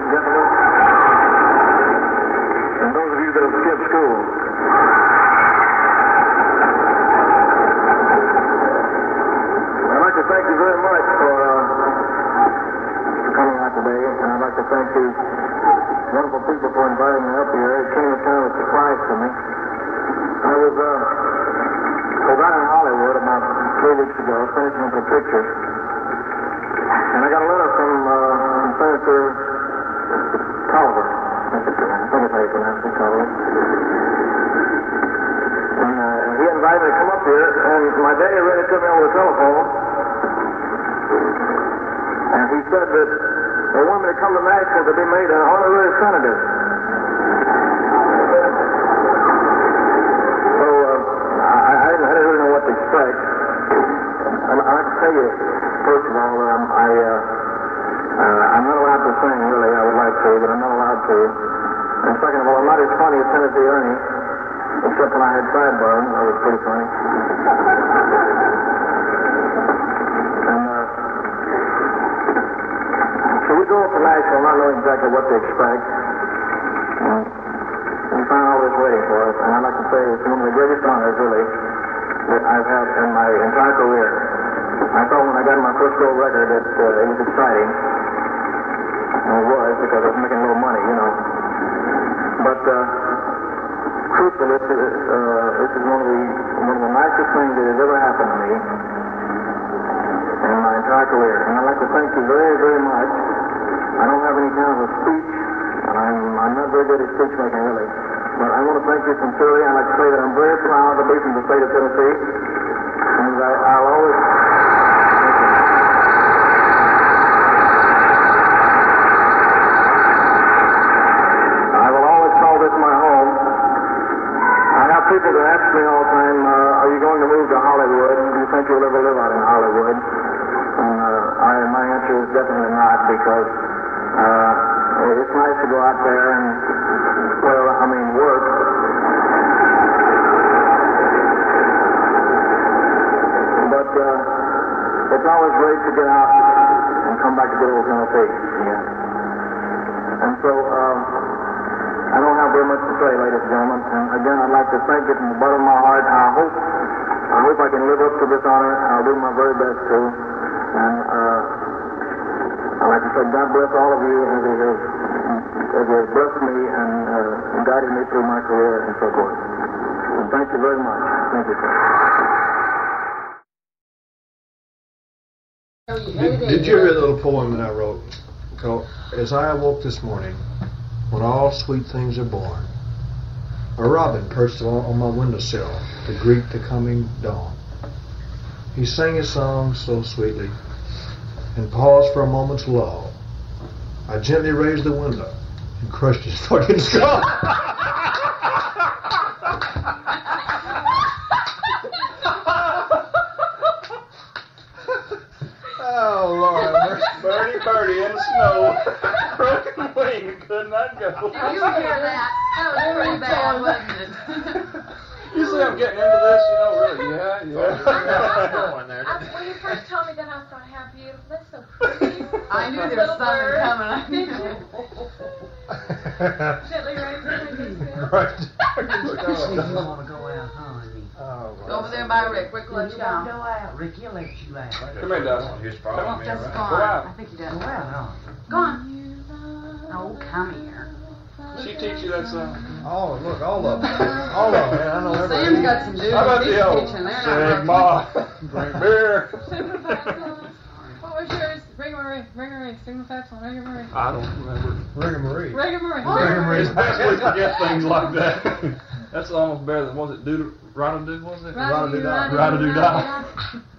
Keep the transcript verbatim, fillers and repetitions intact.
and gentlemen, and those of you that have skipped school. I'd like to thank you very much for, uh, for coming out today, and I'd like to thank these wonderful people for inviting me up here. It came as kind of a surprise to me. I was, uh, I was out in Hollywood about three weeks ago, finishing up a picture, and I got a letter from, uh, from Senator Tolliver. I think it's how you pronounce it, Tolliver. And uh, he invited me to come up here, and my daddy read it to me over the telephone, and he said that they want me to come to Nashville to be made an honorary senator. So uh, I, I, didn't, I didn't really know what to expect. I, I like to tell you, first of all, um, I, uh, uh, I'm not allowed to sing, really. I would like to, but I'm not allowed to. And second of all, I'm not as funny as Tennessee Ernie, except when I had sideburns. That was pretty funny. And uh, so we go up to Nashville not knowing exactly what to expect. And we found all this waiting for us. And I'd like to say it's one of the greatest honors, really, that I've had in my entire career. I thought when I got my first gold record that uh, it was exciting. And it was, because I was making a little money, you know. But uh, truthfully, this is, uh, this is one of the one of the nicest things that has ever happened to me in my entire career. And I'd like to thank you very, very much. I don't have any kind of a speech, and I'm I'm not very good at speech making, really. But I want to thank you sincerely. I'd like to say that I'm very proud to be from the state of Tennessee, and I, I'll always. People that ask me all the time, uh, are you going to move to Hollywood? Do you think you'll ever live out in Hollywood? And uh, I, my answer is definitely not, because uh, it's nice to go out there and, well, I mean, work. But uh, it's always great to get out and come back to good old Tennessee. Yeah. And so, uh, I don't have very much to say, ladies and gentlemen. And again, I'd like to thank you from the bottom of my heart. I hope, I hope I can live up to this honor. I'll do my very best to. And uh, I'd like to say God bless all of you as He has, as He has blessed me and uh, guided me through my career and so forth. And thank you very much. Thank you, sir. Did, did you hear the little poem that I wrote? Called, As I awoke this morning, when all sweet things are born, a robin perched on my windowsill to greet the coming dawn. He sang his song so sweetly and paused for a moment's lull. I gently raised the window and crushed his fucking skull. Oh, Lord. Birdie, birdie in the snow. Broken wing, could not go. Did you hear that? That was pretty bad, wasn't it? You see I'm getting into this, you know, really. Yeah, yeah. I, when you first told me that, I thought, how beautiful. That's so pretty. I knew there was something coming. I knew. Gently raising it. Right. You want to go out, huh, honey? Oh, Go over there by Rick. Rick will let You you want to down. go out? Rick, he'll let you out. Come here, Dustin. He's Come on. following me Just go around. Go on. out. I think he Go does. out, huh? Go on. Oh, come here. She teach you that song? Oh, look, all of them. All of them, man. I know everybody. Sam's got some dudes. How about He's the old teaching. They're not Sigma, drink beer? What was yours? Ring-a-marie, ring-a-marie, Sigma-Fapson, ring-a-marie. I don't remember. Ring-a-marie. Ring-a-marie. Ring-a-marie. It's best we forget things like that. That's almost better than, was it, do Rada-do, was it? Rada-do-da. Rada-do-da.